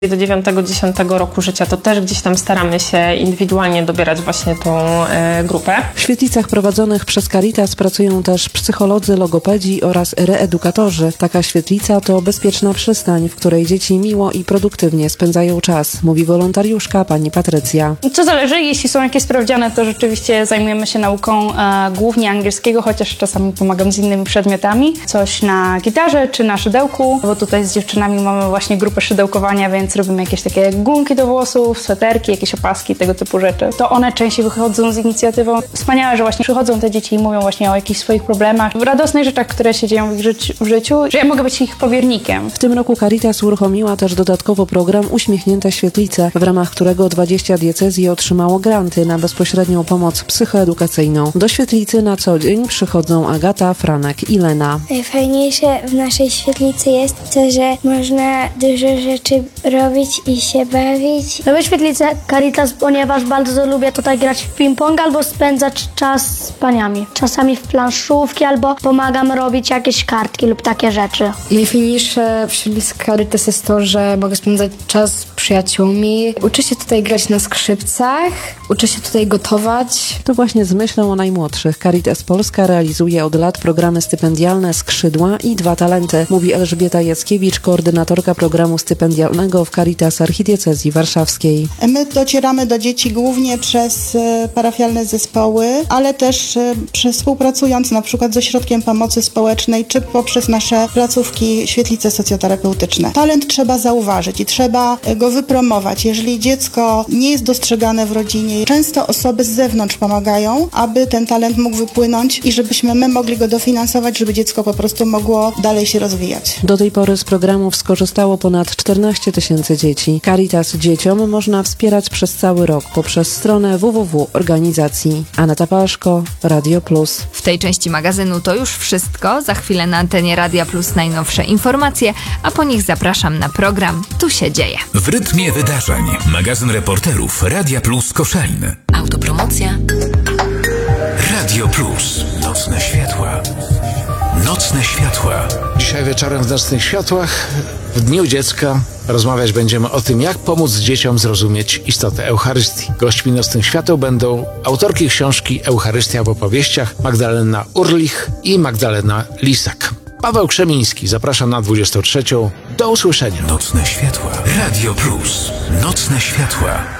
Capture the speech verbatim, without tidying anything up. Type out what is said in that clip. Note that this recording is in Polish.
Do dziewiątego dziesiątego roku życia to też gdzieś tam staramy się indywidualnie dobierać właśnie tą e, grupę. W świetlicach prowadzonych przez Caritas pracują też psycholodzy, logopedzi oraz reedukatorzy. Taka świetlica to bezpieczna przystań, w której dzieci miło i produktywnie spędzają czas, mówi wolontariuszka pani Patrycja. To zależy, jeśli są jakieś sprawdziane, to rzeczywiście zajmujemy się nauką e, głównie angielskiego, chociaż czasami pomagam z innymi przedmiotami. Coś na gitarze czy na szydełku, bo tutaj z dziewczynami mamy właśnie grupę szydełkowania, więc robimy jakieś takie jak gumki do włosów, sweterki, jakieś opaski, tego typu rzeczy. To one częściej wychodzą z inicjatywą. Wspaniałe, że właśnie przychodzą te dzieci i mówią właśnie o jakichś swoich problemach, radosnych rzeczach, które się dzieją w ich życiu, w życiu, że ja mogę być ich powiernikiem. W tym roku Caritas uruchomiła też dodatkowo program Uśmiechnięte Świetlice, w ramach którego dwadzieścia diecezji otrzymało granty na bezpośrednią pomoc psychoedukacyjną. Do świetlicy na co dzień przychodzą Agata, Franek i Lena. Najfajniejsze w naszej świetlicy jest to, że można dużo rzeczy robić i się bawić. Lubię świetlicę Caritas, ponieważ bardzo lubię tutaj grać w ping-pong albo spędzać czas z paniami. Czasami w planszówki albo pomagam robić jakieś kartki lub takie rzeczy. Najfajniejsze w świetlicy Caritas jest to, że mogę spędzać czas z przyjaciółmi. Uczę się tutaj grać na skrzypcach, uczę się tutaj gotować. To właśnie z myślą o najmłodszych Caritas Polska realizuje od lat programy stypendialne Skrzydła i Dwa Talenty, mówi Elżbieta Jackiewicz, koordynatorka programu stypendialnego w Caritas Archidiecezji Warszawskiej. My docieramy do dzieci głównie przez parafialne zespoły, ale też przy, współpracując na przykład z Ośrodkiem Pomocy Społecznej, czy poprzez nasze placówki, świetlice socjoterapeutyczne. Talent trzeba zauważyć i trzeba go wypromować. Jeżeli dziecko nie jest dostrzegane w rodzinie, często osoby z zewnątrz pomagają, aby ten talent mógł wypłynąć i żebyśmy my mogli go dofinansować, żeby dziecko po prostu mogło dalej się rozwijać. Do tej pory z programów skorzystało ponad czternaście tysięcy dzieci. Caritas dzieciom można wspierać przez cały rok poprzez stronę w w w organizacji. Aneta Paszko, Radio Plus. W tej części magazynu to już wszystko. Za chwilę na antenie Radia Plus najnowsze informacje, a po nich zapraszam na program Tu się dzieje. W rytmie wydarzeń. Magazyn reporterów Radia Plus Koszalin. Autopromocja. Radio Plus. Nocne światła. Nocne światła. Dzisiaj wieczorem w Nocnych Światłach, w Dniu Dziecka, rozmawiać będziemy o tym, jak pomóc dzieciom zrozumieć istotę Eucharystii. Gośćmi Nocnych Świateł będą autorki książki Eucharystia w opowieściach Magdalena Urlich i Magdalena Lisak. Paweł Krzemiński, zapraszam na dwudziestą trzecią. Do usłyszenia. Nocne światła. Radio Plus. Nocne światła.